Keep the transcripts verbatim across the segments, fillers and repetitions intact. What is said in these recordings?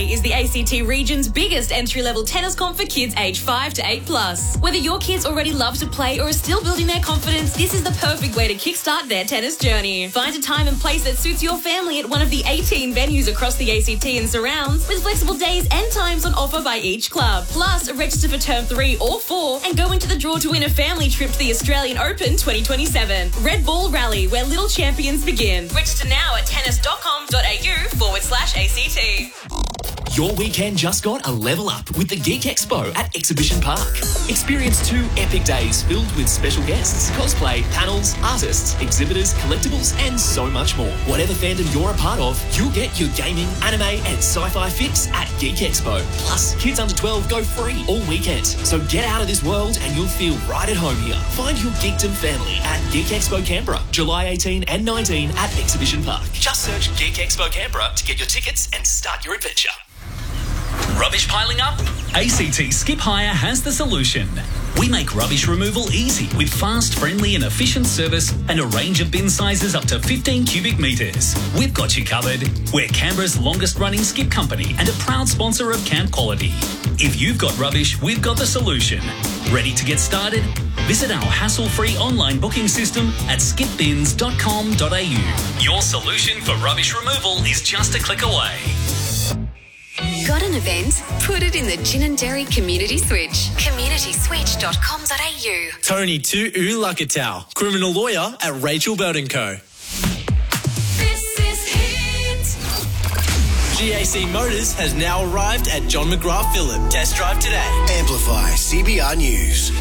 Rugby is the A C T region's biggest entry-level tennis comp for kids aged five to eight plus. Whether your kids already love to play or are still building their confidence, this is the perfect way to kickstart their tennis journey. Find a time and place that suits your family at one of the eighteen venues across the A C T and surrounds, with flexible days and times on offer by each club. Plus, register for term three or four and go into the draw to win a family trip to the Australian Open twenty twenty-seven. Red Ball Rally, where little champions begin. Register now at tennis.com.au forward slash ACT. Your weekend just got a level up with the Geek Expo at Exhibition Park. Experience two epic days filled with special guests, cosplay, panels, artists, exhibitors, collectibles, and so much more. Whatever fandom you're a part of, you'll get your gaming, anime, and sci-fi fix at Geek Expo. Plus, kids under twelve go free all weekend. So get out of this world and you'll feel right at home here. Find your geekdom family at Geek Expo Canberra, July eighteenth and nineteenth at Exhibition Park. Just search Geek Expo Canberra to get your tickets and start your adventure. Rubbish piling up? A C T Skip Hire has the solution. We make rubbish removal easy with fast, friendly and efficient service and a range of bin sizes up to fifteen cubic metres. We've got you covered. We're Canberra's longest running skip company and a proud sponsor of Camp Quality. If you've got rubbish, we've got the solution. Ready to get started? Visit our hassle-free online booking system at skip bins dot com dot a u. Your solution for rubbish removal is just a click away. Got an event? Put it in the Gin and Dairy Community Switch. community switch dot com dot a u. Tony Tu Ulakatau, criminal lawyer at Rachel Bird and Co. This is Hit. G A C Motors has now arrived at John McGrath Phillip. Test drive today. Amplify C B R News.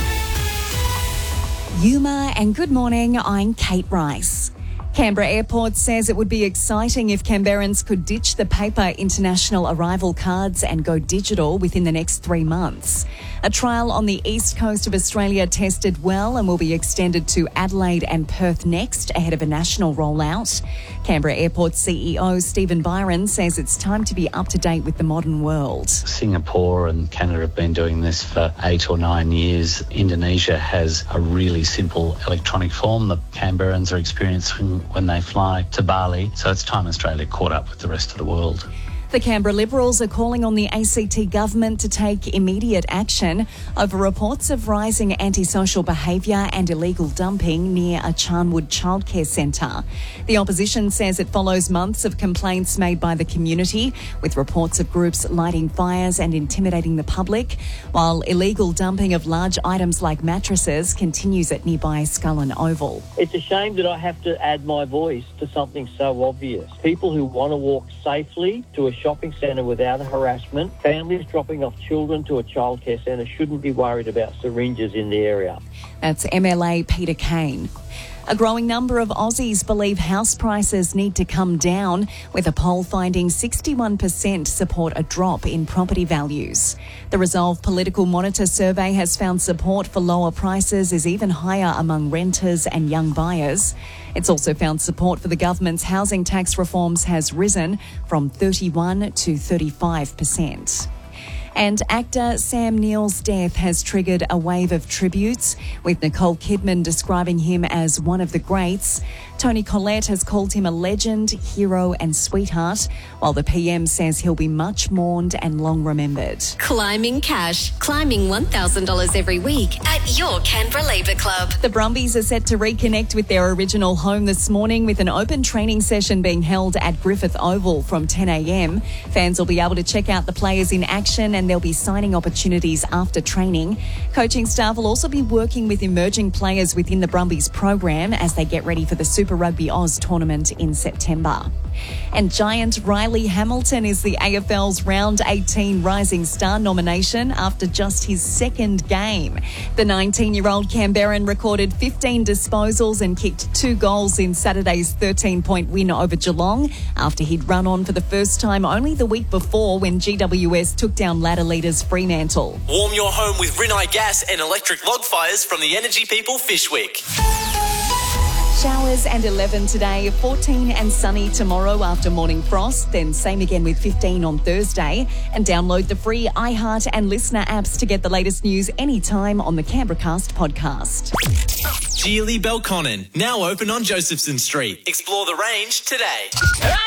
Yuma and good morning, I'm Kate Rice. Canberra Airport says it would be exciting if Canberrans could ditch the paper international arrival cards and go digital within the next three months. A trial on the east coast of Australia tested well and will be extended to Adelaide and Perth next ahead of a national rollout. Canberra Airport C E O Stephen Byron says it's time to be up to date with the modern world. Singapore and Canada have been doing this for eight or nine years. Indonesia has a really simple electronic form that Canberrans are experiencing when they fly to Bali. So it's time Australia caught up with the rest of the world. The Canberra Liberals are calling on the A C T government to take immediate action over reports of rising antisocial behaviour and illegal dumping near a Charnwood childcare centre. The opposition says it follows months of complaints made by the community, with reports of groups lighting fires and intimidating the public, while illegal dumping of large items like mattresses continues at nearby Scullen Oval. It's a shame that I have to add my voice to something so obvious. People who want to walk safely to a shopping centre without harassment, families dropping off children to a childcare centre shouldn't be worried about syringes in the area. That's M L A Peter Kane. A growing number of Aussies believe house prices need to come down, with a poll finding sixty-one percent support a drop in property values. The Resolve Political Monitor survey has found support for lower prices is even higher among renters and young buyers. It's also found support for the government's housing tax reforms has risen from thirty-one to thirty-five percent. And actor Sam Neill's death has triggered a wave of tributes, with Nicole Kidman describing him as one of the greats. Toni Collette has called him a legend, hero and sweetheart, while the P M says he'll be much mourned and long remembered. Climbing cash. Climbing one thousand dollars every week at your Canberra Labour Club. The Brumbies are set to reconnect with their original home this morning, with an open training session being held at Griffith Oval from ten a m. Fans will be able to check out the players in action, and there'll be signing opportunities after training. Coaching staff will also be working with emerging players within the Brumbies program as they get ready for the Super Rugby Oz tournament in September. And giant Riley Hamilton is the A F L's Round eighteen Rising Star nomination after just his second game. The nineteen-year-old Canberran recorded fifteen disposals and kicked two goals in Saturday's thirteen-point win over Geelong, after he'd run on for the first time only the week before when G W S took down ladder leaders Fremantle. Warm your home with Rinnai gas and electric log fires from the Energy People Fishwick. Showers and eleven today, fourteen and sunny tomorrow after morning frost, then same again with fifteen on Thursday. And download the free iHeart and Listener apps to get the latest news anytime on the Canberracast podcast. Geely Belconnen, now open on Josephson Street. Explore the range today.